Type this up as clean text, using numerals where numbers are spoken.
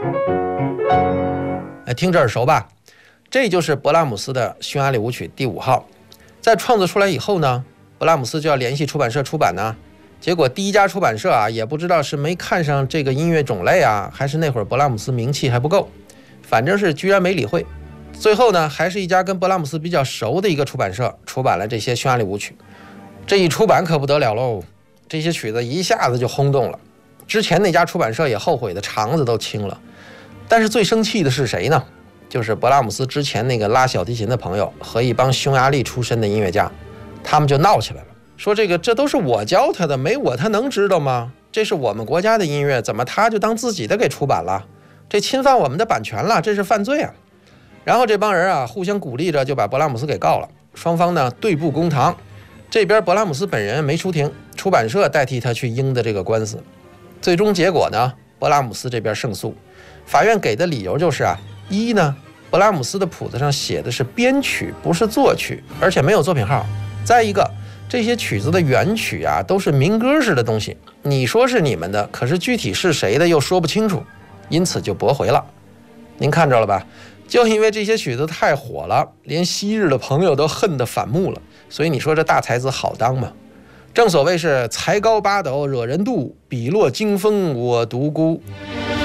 听着耳熟吧？这就是勃拉姆斯的匈牙利舞曲第5号。在创作出来以后呢，勃拉姆斯就要联系出版社出版呢。结果第一家出版社啊，也不知道是没看上这个音乐种类啊，还是那会儿勃拉姆斯名气还不够，反正是居然没理会。最后呢，还是一家跟勃拉姆斯比较熟的一个出版社出版了这些匈牙利舞曲。这一出版可不得了喽，这些曲子一下子就轰动了。之前那家出版社也后悔的肠子都青了。但是最生气的是谁呢？就是勃拉姆斯之前那个拉小提琴的朋友和一帮匈牙利出身的音乐家，他们就闹起来了，说这都是我教他的，没我他能知道吗？这是我们国家的音乐，怎么他就当自己的给出版了？这侵犯我们的版权了，这是犯罪啊！然后这帮人啊互相鼓励着就把勃拉姆斯给告了，双方呢对簿公堂。这边勃拉姆斯本人没出庭，出版社代替他去赢的这个官司。最终结果呢，勃拉姆斯这边胜诉。法院给的理由就是啊，一呢，勃拉姆斯的谱子上写的是编曲，不是作曲，而且没有作品号。再一个，这些曲子的原曲啊都是民歌式的东西，你说是你们的，可是具体是谁的又说不清楚，因此就驳回了。您看着了吧？就因为这些曲子太火了，连昔日的朋友都恨得反目了，所以你说这大才子好当吗？正所谓是才高八斗惹人妒，笔落惊风我独孤。